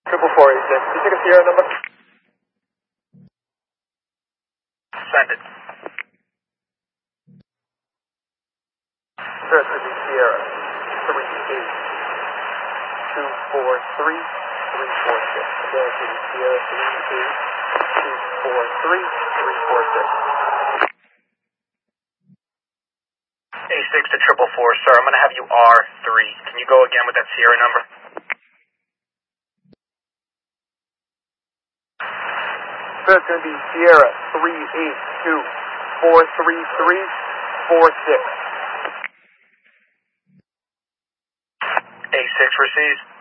Triple 486. Can you take a Sierra number? Send it. Sir, it's going to be Sierra 38243 346. Again, it's going to be Sierra 38243 346. A6 to 444, sir. I'm going to have you R3. Can you go again with that Sierra number? Sir, it's going to be Sierra 38243 346. A6 receives.